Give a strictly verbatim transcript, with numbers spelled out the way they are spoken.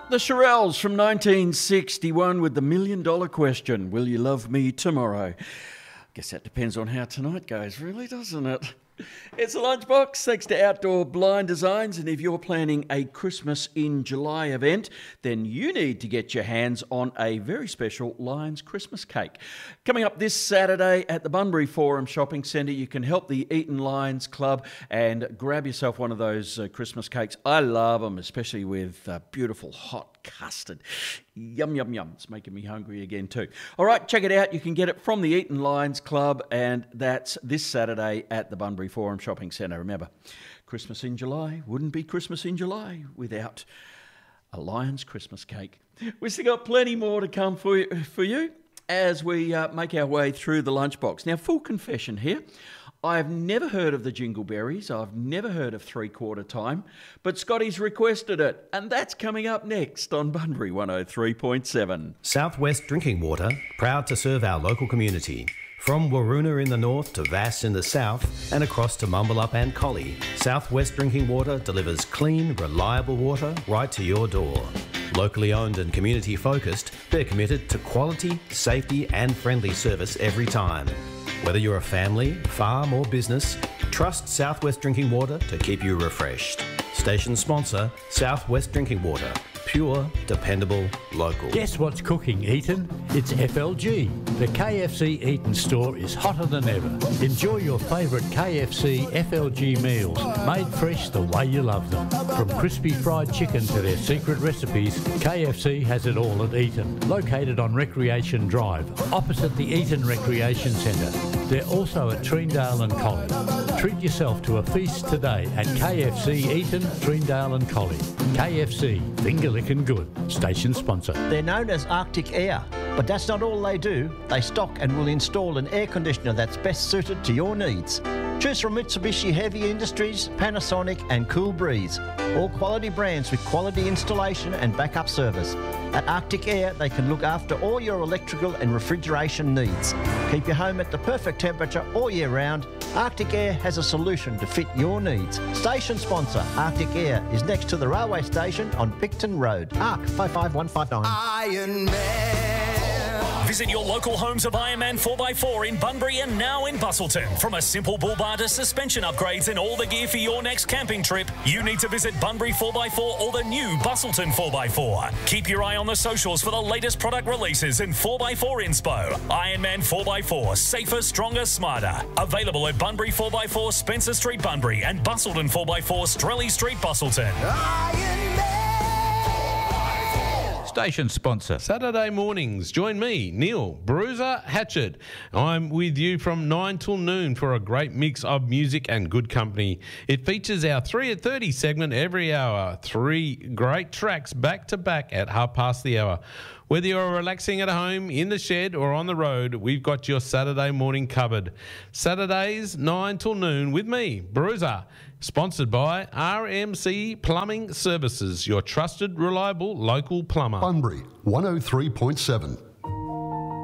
The Shirelles from nineteen sixty-one with the million dollar question, will you love me tomorrow? Guess that depends on how tonight goes, really, doesn't it? It's a Lunchbox, thanks to Outdoor Blind Designs, and if you're planning a Christmas in July event, then you need to get your hands on a very special Lions Christmas cake. Coming up this Saturday at the Bunbury Forum Shopping Centre, you can help the Eton Lions Club and grab yourself one of those uh, Christmas cakes. I love them, especially with uh, beautiful hot custard. Yum, yum, yum. It's making me hungry again too. All right, check it out. You can get it from the Eton Lions Club, and that's this Saturday at the Bunbury Forum Shopping Centre. Remember, Christmas in July wouldn't be Christmas in July without a Lions Christmas cake. We've still got plenty more to come for you, for you as we uh, make our way through the lunchbox. Now, full confession here. I've never heard of the Jingleberries. I've never heard of Three Quarter Time, but Scotty's requested it, and that's coming up next on Bunbury one oh three point seven. Southwest Drinking Water, proud to serve our local community. From Waroona in the north to Vass in the south and across to Mumbalup and Collie, Southwest Drinking Water delivers clean, reliable water right to your door. Locally owned and community focused, they're committed to quality, safety and friendly service every time. Whether you're a family, farm or business, trust Southwest Drinking Water to keep you refreshed. Station sponsor, Southwest Drinking Water. Pure, dependable, local. Guess what's cooking, Eton? It's F L G. The K F C Eton store is hotter than ever. Enjoy your favourite K F C F L G meals, made fresh the way you love them. From crispy fried chicken to their secret recipes, K F C has it all at Eton. Located on Recreation Drive, opposite the Eton Recreation Centre. They're also at Treendale and Collie. Treat yourself to a feast today at K F C Eton, Treendale and Collie. K F C, finger licking good. Station sponsor. They're known as Arctic Air, but that's not all they do. They stock and will install an air conditioner that's best suited to your needs. Choose from Mitsubishi Heavy Industries, Panasonic and Cool Breeze. All quality brands with quality installation and backup service. At Arctic Air, they can look after all your electrical and refrigeration needs. Keep your home at the perfect temperature all year round. Arctic Air has a solution to fit your needs. Station sponsor, Arctic Air, is next to the railway station on Picton Road. A R C five five one five nine. Iron Man. Visit your local homes of Ironman four by four in Bunbury and now in Busselton. From a simple bull bar to suspension upgrades and all the gear for your next camping trip, you need to visit Bunbury four by four or the new Busselton four by four. Keep your eye on the socials for the latest product releases and four by four inspo. Ironman four by four, safer, stronger, smarter. Available at Bunbury four by four, Spencer Street, Bunbury, and Busselton four by four, Strelly Street, Busselton. Iron Man. Station sponsor. Saturday mornings, join me, Neil Bruiser Hatchet. I'm with you from nine till noon for a great mix of music and good company. It features our three at thirty segment every hour. Three great tracks back to back at half past the hour. Whether you're relaxing at home, in the shed or on the road, we've got your Saturday morning covered. Saturdays, nine till noon with me, Bruiser. Sponsored by R M C Plumbing Services, your trusted, reliable local plumber. Bunbury one oh three point seven.